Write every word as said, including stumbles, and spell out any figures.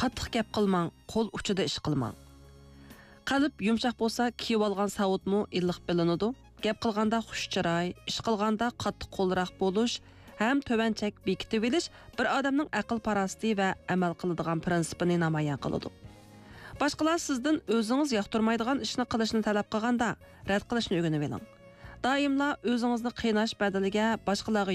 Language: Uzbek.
qattiq gap qilmang, qo'l uchida ish qilmang. Qalb yumshoq bo'lsa, kiyib olgan savutmu illiq bilinadi. Gap qilganda xush chiroy, ish qilganda qattiq qo'lroq bo'lish ham tovanchak bekitib olish bir odamning aql parasti va amal qiladigan prinsipini namoyon qiladi. Boshqalar sizdan o'zingiz yoqtirmaydigan ishni qilishni talab qilganda rad qilishni o'rganib oling. Doimla o'zingizni qiynash badaliga boshqalarga